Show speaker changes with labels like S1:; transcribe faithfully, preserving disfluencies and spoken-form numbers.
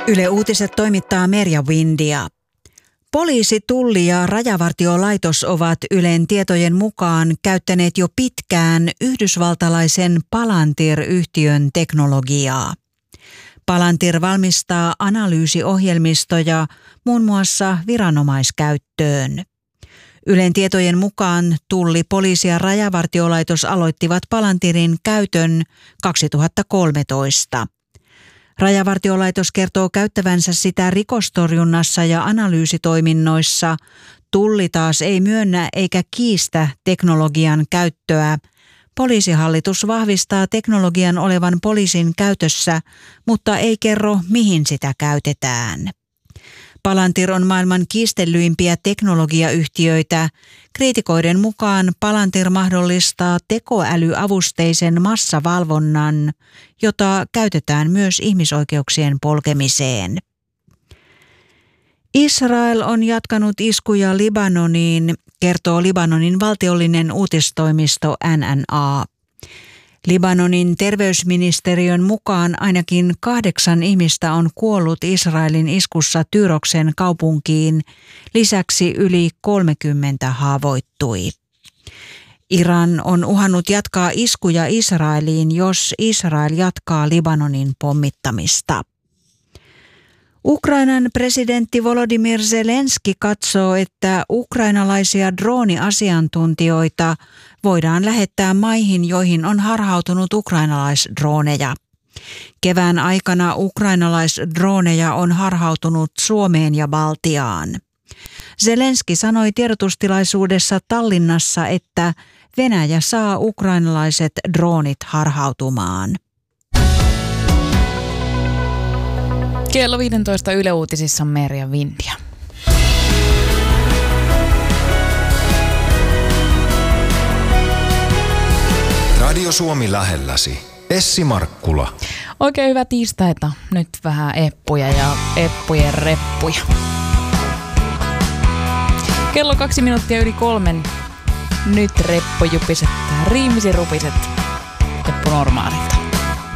S1: Yle Uutiset toimittaa Merja Windia. Poliisi, Tulli ja Rajavartiolaitos ovat Ylen tietojen mukaan käyttäneet jo pitkään yhdysvaltalaisen Palantir-yhtiön teknologiaa. Palantir valmistaa analyysiohjelmistoja muun muassa viranomaiskäyttöön. Ylen tietojen mukaan Tulli, Poliisi ja Rajavartiolaitos aloittivat Palantirin käytön kaksituhattakolmetoista. Rajavartiolaitos kertoo käyttävänsä sitä rikostorjunnassa ja analyysitoiminnoissa. Tulli taas ei myönnä eikä kiistä teknologian käyttöä. Poliisihallitus vahvistaa teknologian olevan poliisin käytössä, mutta ei kerro, mihin sitä käytetään. Palantir on maailman kiistellyimpiä teknologiayhtiöitä. Kriitikoiden mukaan Palantir mahdollistaa tekoälyavusteisen massavalvonnan, jota käytetään myös ihmisoikeuksien polkemiseen. Israel on jatkanut iskuja Libanoniin, kertoo Libanonin valtiollinen uutistoimisto N N A. Libanonin terveysministeriön mukaan ainakin kahdeksan ihmistä on kuollut Israelin iskussa Tyroksen kaupunkiin. Lisäksi yli kolmekymmentä haavoittui. Iran on uhannut jatkaa iskuja Israeliin, jos Israel jatkaa Libanonin pommittamista. Ukrainan presidentti Volodymyr Zelenski katsoo, että ukrainalaisia drooniasiantuntijoita voidaan lähettää maihin, joihin on harhautunut ukrainalaisdrooneja. Kevään aikana ukrainalaisdrooneja on harhautunut Suomeen ja Baltiaan. Zelenski sanoi tiedotustilaisuudessa Tallinnassa, että Venäjä saa ukrainalaiset droonit harhautumaan.
S2: Kello viisitoista Yle Uutisissa Merja Windia.
S3: Radio Suomi lähelläsi. Essi Markkula.
S2: Oikein hyvää tiistaita. Nyt vähän eppuja ja eppujen reppuja. Kello kaksi minuuttia yli kolmen. Nyt reppujupiset, riimisirupiset, eppu normaalilta.